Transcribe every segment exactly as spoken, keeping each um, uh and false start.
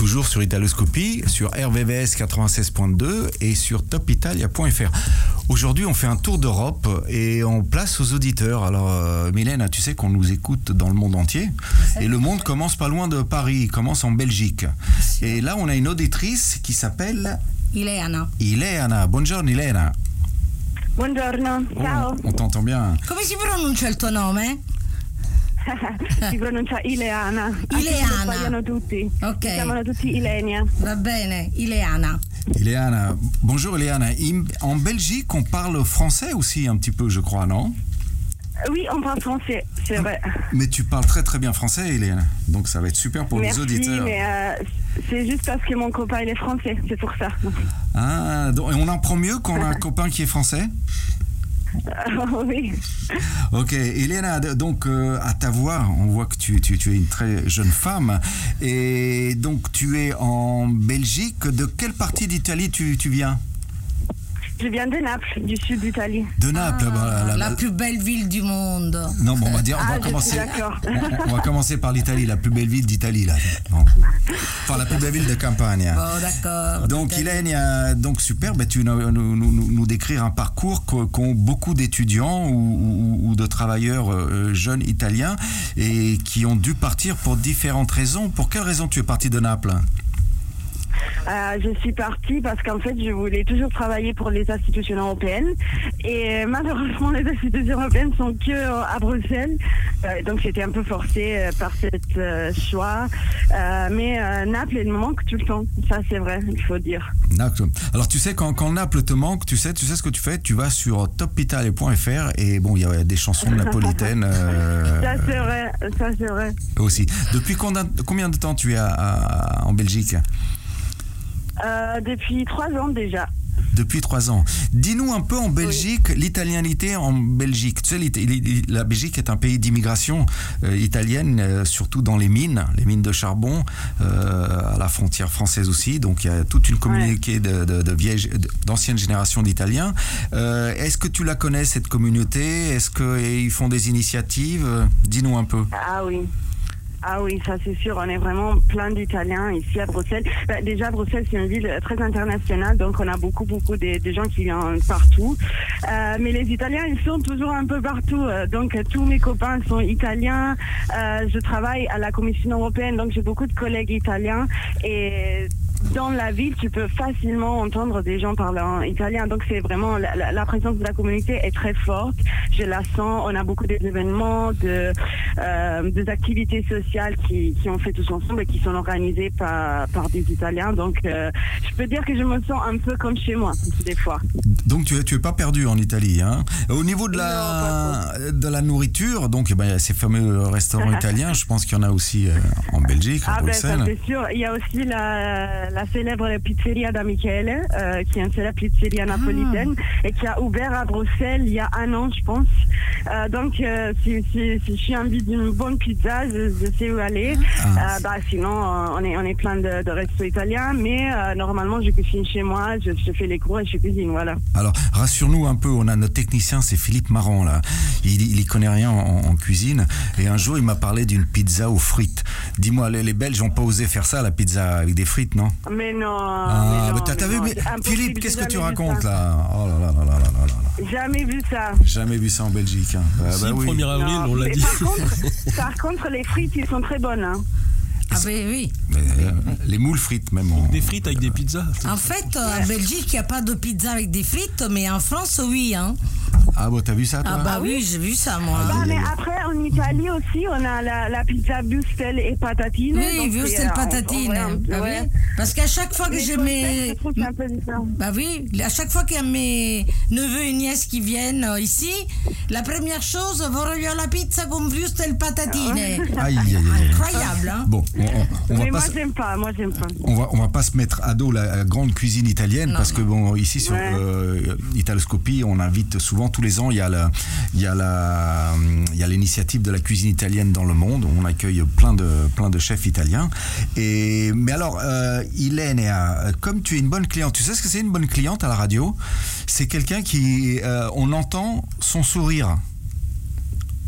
toujours sur Italoscopie, sur R V V S quatre-vingt-seize point deux et sur top italia point f r. Aujourd'hui, on fait un tour d'Europe et on place aux auditeurs. Alors, euh, Mylène, tu sais qu'on nous écoute dans le monde entier. Et le monde commence pas loin de Paris, il commence en Belgique. Et là, on a une auditrice qui s'appelle... Ileana. Ileana. Buongiorno, Ileana. Buongiorno, ciao. Oh, on t'entend bien. Come si pronuncia il tuo nome? Si pronuncia Ileana. Ileana. Anche sbagliano tutti. Ok. Si chiamano tutti Ilenia. Va bene, Ileana. Ileana. Bonjour Ileana. En Belgique, on parle français aussi un petit peu, je crois, non? Oui, on parle français, c'est vrai. Mais tu parles très très bien français, Ileana. Donc ça va être super pour Merci, les auditeurs. mais euh, c'est juste parce que mon copain il est français, c'est pour ça. Ah, donc, et on en prend mieux quand on a un copain qui est français? Euh, oui. Ok, Ileana, donc euh, à ta voix, on voit que tu, tu, tu es une très jeune femme. Et donc tu es en Belgique. De quelle partie d'Italie tu, tu viens? Je viens de Naples, du sud d'Italie. De Naples, Ah, bah, la, la, la plus belle ville du monde. Non, bon, on va dire, on Ah, va je commencer. suis d'accord. On, on va commencer par l'Italie, la plus belle ville d'Italie là. Non. Enfin, la plus belle ville de Campania. Bon, d'accord. Donc, Ilenia, donc super. Ben, tu nous, nous, nous, nous décrire un parcours qu'ont beaucoup d'étudiants ou, ou, ou de travailleurs euh, jeunes italiens et qui ont dû partir pour différentes raisons. Pour quelles raisons tu es parti de Naples? Euh, je suis partie parce qu'en fait, je voulais toujours travailler pour les institutions européennes. Et malheureusement, les institutions européennes sont que à Bruxelles. Euh, donc, j'étais un peu forcée euh, par ce euh, choix. Euh, mais euh, Naples, il me manque tout le temps. Ça, c'est vrai, il faut dire. D'accord. Alors, tu sais, quand, quand Naples te manque, tu sais, tu sais ce que tu fais? Tu vas sur top italia point f r et bon, il y a des chansons napolitaines. Euh, ça, c'est vrai. Ça, c'est vrai. Aussi. Depuis combien, combien de temps tu es à, à, en Belgique? Euh, depuis trois ans déjà. Depuis trois ans. Dis-nous un peu en Belgique, oui. L'italianité en Belgique. Tu sais, la Belgique est un pays d'immigration euh, italienne, euh, surtout dans les mines, les mines de charbon, euh, à la frontière française aussi. Donc il y a toute une communauté ouais. de, de, de vieilles, d'anciennes générations d'Italiens. Euh, est-ce que tu la connais, cette communauté? Est-ce qu'ils font des initiatives? Dis-nous un peu. Ah oui. Ah oui, ça c'est sûr, on est vraiment plein d'Italiens ici à Bruxelles. Bah, déjà, Bruxelles, c'est une ville très internationale, donc on a beaucoup, beaucoup de, de gens qui viennent partout. Euh, mais les Italiens, ils sont toujours un peu partout. Donc, tous mes copains sont italiens. Euh, je travaille à la Commission européenne, donc j'ai beaucoup de collègues italiens. Et dans la ville, tu peux facilement entendre des gens parler en italien. Donc, c'est vraiment, la, la, la présence de la communauté est très forte. Je la sens. On a beaucoup d'événements, de, euh, des activités sociales qui, qui ont fait tous ensemble et qui sont organisées par, par des Italiens. Donc, euh, je peux dire que je me sens un peu comme chez moi, des fois. Donc, tu es, tu es pas perdu en Italie, hein? Au niveau de la, non, de la nourriture, donc, eh ben, il y a ces fameux restaurants italiens. Je pense qu'il y en a aussi euh, en Belgique, à ah, Bruxelles. Ben, ça, c'est sûr. Il y a aussi la, la célèbre pizzeria da Michele, euh, qui est une célèbre pizzeria napolitaine ah. et qui a ouvert à Bruxelles il y a un an, je pense. Euh, donc, euh, si, si, si je suis envie d'une bonne pizza, je, je sais où aller. Ah. Euh, bah, sinon, on est, on est plein de, de restos italiens, mais euh, normalement, je cuisine chez moi, je, je fais les cours et je cuisine, voilà. Alors, rassure-nous un peu, on a notre technicien, c'est Philippe Marron, là. Il, il y connaît rien en, en cuisine. Et un jour, il m'a parlé d'une pizza aux frites. Dis-moi, les, les Belges n'ont pas osé faire ça, la pizza avec des frites, non? Mais non. Ah, mais non, t'as, t'as mais vu, non, mais Philippe, qu'est-ce que tu racontes ça. là? Oh là là là là là là là. Jamais vu ça. Jamais vu ça en Belgique. Hein. Bah, si, bah, le oui. premier avril, non, on l'a dit. Par contre, par contre, les frites, ils sont très bonnes. Hein. Ah ben oui. Mais, euh, les moules frites même. En, des frites avec des pizzas. En fait, ouais. En Belgique, il n'y a pas de pizza avec des frites, mais en France, oui. Hein. Ah bon, t'as vu ça, toi? Ah bah oui, j'ai vu ça, moi. Bah, mais après, en Italie aussi, on a la, la pizza Würstel et patatine. Oui, Würstel et patatine. On, on, bah ouais. oui. Parce qu'à chaque fois que j'ai mes... Un peu bah oui, à chaque fois qu'il y a mes neveux et nièces qui viennent euh, ici, la première chose, voglio la pizza con Würstel et patatine. Aïe, aïe, aïe, aïe. Incroyable, hein? Bon, on, on, on va mais pas... moi, j'aime pas, moi, j'aime pas. On va, on va pas se mettre à dos la, la grande cuisine italienne, non, parce que bon, ici sur ouais. euh, Italoscopie, on invite souvent, tous les ans, il y a la, il y a la, il y a l'initiative de la cuisine italienne dans le monde. On accueille plein de, plein de chefs italiens. Et, mais alors, euh, Ilenia, comme tu es une bonne cliente, tu sais ce que c'est une bonne cliente à la radio? C'est quelqu'un qui, euh, on entend son sourire.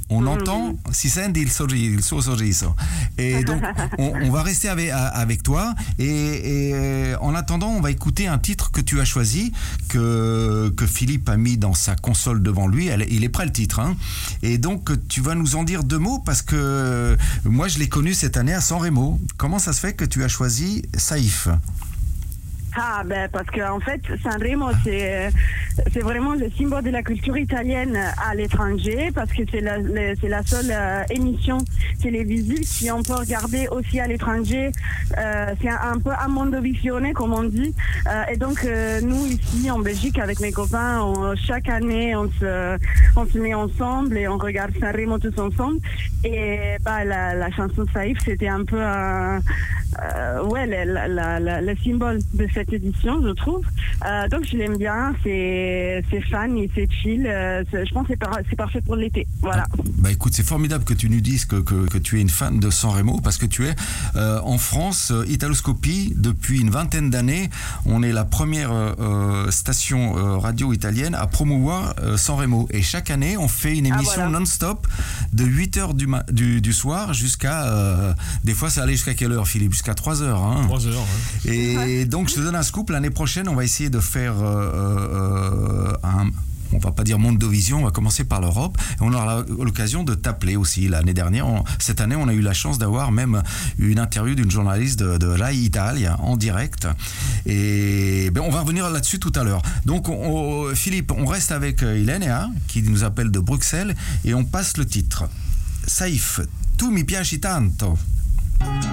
on Mm. entend, si sente il, sorri- il suo sorriso. Et donc, on, on va rester avec, avec toi. Et, et en attendant, on va écouter un titre que tu as choisi, que, que Philippe a mis dans sa console devant lui. Elle, il est prêt le titre. Hein. Et donc, tu vas nous en dire deux mots parce que moi, je l'ai connu cette année à Sanremo. Comment ça se fait que tu as choisi Saïf ? Ah, ben, parce qu'en fait, Sanremo, c'est, c'est vraiment le symbole de la culture italienne à l'étranger, parce que c'est la, le, c'est la seule euh, émission télévisive qui on peut regarder aussi à l'étranger. Euh, c'est un, un peu un mondovisione, comme on dit. Euh, et donc, euh, nous, ici, en Belgique, avec mes copains, on, chaque année, on se, on se met ensemble et on regarde Sanremo tous ensemble. Et bah, la, la chanson Saïf, c'était un peu un, euh, ouais, la, la, la, le symbole de cette édition, je trouve. Euh, donc je l'aime bien, c'est, c'est fun et c'est chill. Euh, c'est, je pense que c'est, par, c'est parfait pour l'été. Voilà. Ah, bah écoute, c'est formidable que tu nous dises que, que, que tu es une fan de Sanremo parce que tu es euh, en France, euh, Italoscopie, depuis une vingtaine d'années. On est la première euh, station euh, radio italienne à promouvoir euh, Sanremo. Et chaque année, on fait une émission ah, voilà. non-stop de huit heures du, ma- du, du soir jusqu'à... Euh, des fois, ça allait jusqu'à quelle heure, Philippe ? Jusqu'à trois heures. Hein. trois heures, ouais. Et donc, je te donne un scoop. L'année prochaine, on va essayer de faire euh, euh, un... On va pas dire Mondovision, on va commencer par l'Europe. Et on aura l'occasion de t'appeler aussi. L'année dernière, on, cette année, on a eu la chance d'avoir même une interview d'une journaliste de, de Rai Italia en direct. Et ben, on va revenir là-dessus tout à l'heure. Donc, on, on, Philippe, on reste avec Ilenia, qui nous appelle de Bruxelles, et on passe le titre. Saïf, tu mi piaci tanto.